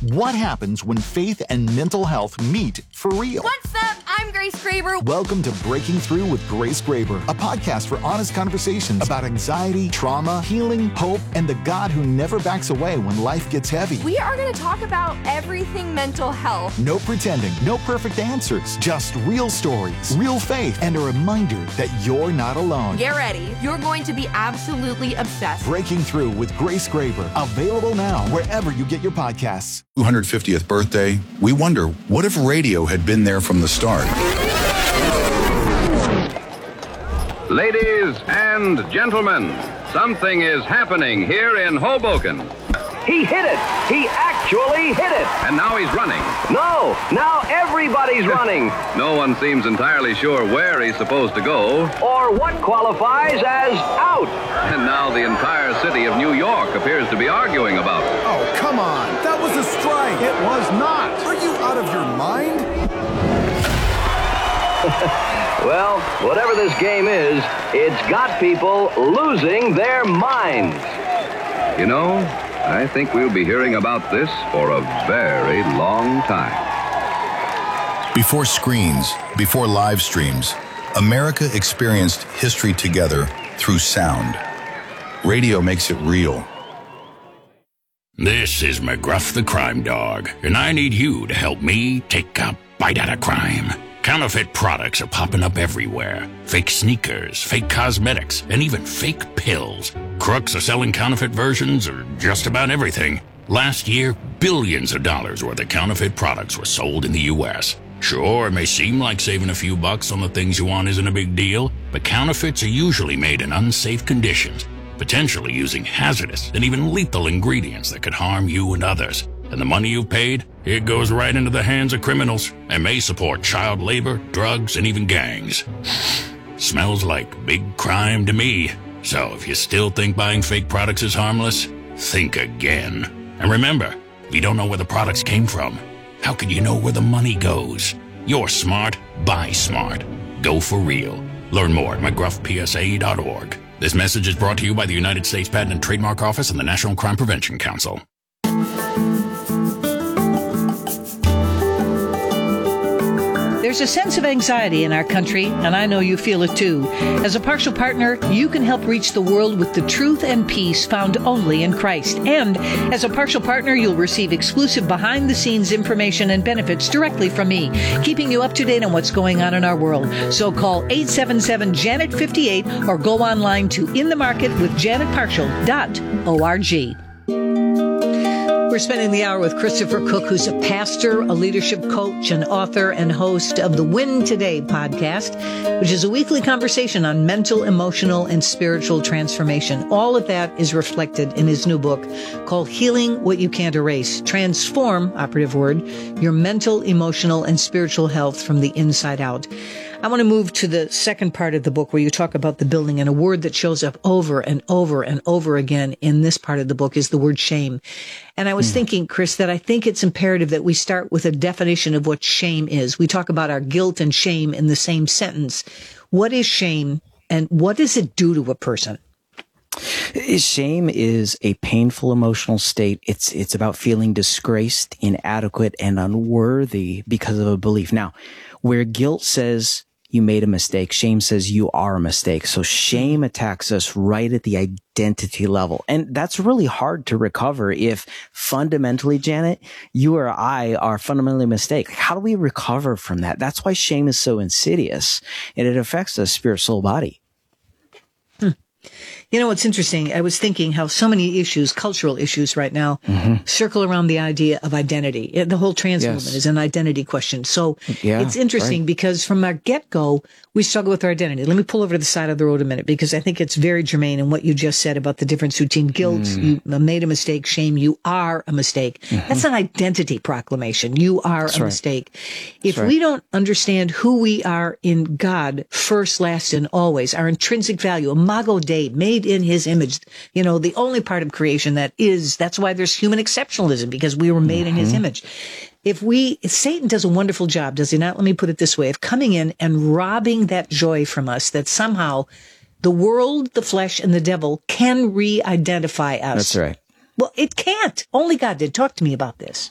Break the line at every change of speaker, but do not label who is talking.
What happens when faith and mental health meet for real?
What's up? I'm Grace Graber.
Welcome to Breaking Through with Grace Graber, a podcast for honest conversations about anxiety, trauma, healing, hope, and the God who never backs away when life gets heavy.
We are going to talk about everything mental health.
No pretending, no perfect answers, just real stories, real faith, and a reminder that you're not alone.
Get ready. You're going to be absolutely obsessed.
Breaking Through with Grace Graber, available now wherever you get your podcasts.
250th birthday, we wonder, what if radio had been there from the start?
Ladies and gentlemen, something is happening here in Hoboken.
He hit it. He actually hit it.
And now he's running.
No, now everybody's running.
No one seems entirely sure where he's supposed to go.
Or what qualifies as out.
And now the entire city of New York appears to be arguing about it.
Oh, come on. That was a strike. It was not. Are you out of your mind?
Well, whatever this game is, it's got people losing their minds.
You know, I think we'll be hearing about this for a very long time.
Before screens, before live streams, America experienced history together through sound. Radio makes it real.
This is McGruff the Crime Dog, and I need you to help me take a bite out of crime. Counterfeit products are popping up everywhere. Fake sneakers, fake cosmetics, and even fake pills. Crooks are selling counterfeit versions of just about everything. Last year, billions of dollars worth of counterfeit products were sold in the U.S. Sure, it may seem like saving a few bucks on the things you want isn't a big deal, but counterfeits are usually made in unsafe conditions, potentially using hazardous and even lethal ingredients that could harm you and others. And the money you've paid, it goes right into the hands of criminals and may support child labor, drugs, and even gangs. Smells like big crime to me. So if you still think buying fake products is harmless, think again. And remember, if you don't know where the products came from, how can you know where the money goes? You're smart, buy smart. Go for real. Learn more at mcgruffpsa.org. This message is brought to you by the United States Patent and Trademark Office and the National Crime Prevention Council.
There's a sense of anxiety in our country, and I know you feel it too. As a partial partner, you can help reach the world with the truth and peace found only in Christ. And as a partial partner, you'll receive exclusive behind-the-scenes information and benefits directly from me, keeping you up to date on what's going on in our world. So call 877-JANET-58 or go online to inthemarketwithjanetpartial.org. We're spending the hour with Christopher Cook, who's a pastor, a leadership coach, an author, and host of the Win Today podcast, which is a weekly conversation on mental, emotional, and spiritual transformation. All of that is reflected in his new book called Healing What You Can't Erase. Transform, operative word, your mental, emotional, and spiritual health from the inside out. I want to move to the second part of the book where you talk about the building, and a word that shows up over and over and over again in this part of the book is the word shame. And I was thinking, Chris, that I think it's imperative that we start with a definition of what shame is. We talk about our guilt and shame in the same sentence. What is shame, and what does it do to a person?
Shame is a painful emotional state. It's about feeling disgraced, inadequate, and unworthy because of a belief. Now, where guilt says you made a mistake, shame says you are a mistake. So shame attacks us right at the identity level. And that's really hard to recover if fundamentally, Janet, you or I are fundamentally a mistake. How do we recover from that? That's why shame is so insidious, and it affects us spirit, soul, body.
You know, it's interesting. I was thinking how so many issues, cultural issues right now, circle around the idea of identity. The whole trans movement is an identity question. So it's interesting because from our get-go, we struggle with our identity. Let me pull over to the side of the road a minute because I think it's very germane in what you just said about the difference between guilt, you made a mistake, shame, you are a mistake. That's an identity proclamation. You are a mistake. If we don't understand who we are in God, first, last, and always, our intrinsic value, imago Dei, made in his image, you know, the only part of creation that's why there's human exceptionalism, because we were made in his image. If Satan does a wonderful job, does he not? Let me put it this way, of coming in and robbing that joy from us, that somehow the world, the flesh, and the devil can re-identify us.
That's right.
Well, it can't. Only God did. Talk to me about this.